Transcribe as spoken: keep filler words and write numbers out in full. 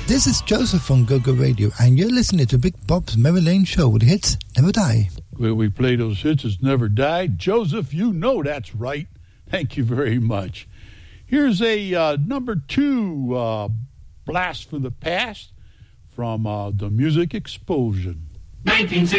This is Joseph on Go-Go Radio, and you're listening to Big Bob's Mary Lane Show with hits never die. Where we play those hits that's never died. Joseph, you know that's right. Thank you very much. Here's a uh, number two uh, blast from the past from uh, the Music Explosion. nineteen sixty